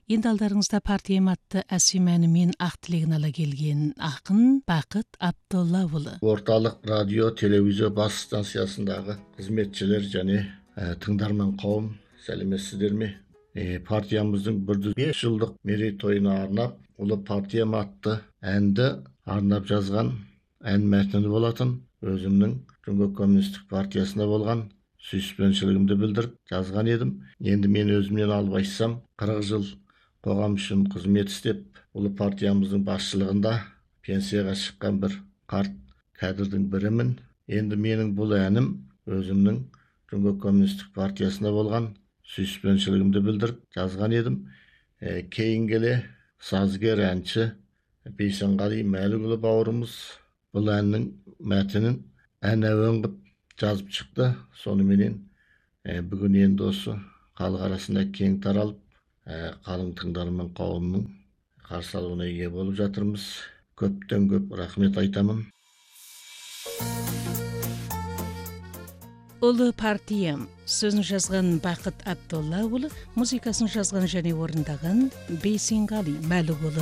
Енді алдарыңызда партия атты әсемәні мен ақ тілегін ала келген ақын Бақыт Абдоллаұлы. Орталық радио, телевизия бас станциясындағы қызметшілер және тыңдарман қауым, сәлеметсіздер ме? Партиямыздың 105 жылдық мерейтойына арнап, ұлы партия атты әнді арнап жазған ән мәтіні болатын. Өзімнің Жүңгө коммунистік партиясында болған сүйіспеншілігімді білдіріп жазған едім. Енді мен өзімнен алып айтсам, 40 жыл қоғам үшін қызмет істеп, ұлы партиямыздың басшылығында пенсияға шыққан бір қарт кәдірдің бірімін. Енді менің бұл әнім өзімнің Жүңгө коммунистік партиясында болған сүйіспеншілігімді білдіріп жазған едім. Кейін келе сазгер әнші Бейсенғали Мәлікұлы бауырымыз бұл әннің мәтінін ән әуен қылып жазып шықты. Соныменен бүгін енді осы халық арасында кең таралып, қалың тыңдарман қауымның қарсы алуына ие болып жатырмыз. Көптен көп рахмет айтамын. Ұлы партиям сөзін жазған Бақыт Абдоллаұлы, музыкасын жазған және орындаған Бейсенғали Мәлікұлы.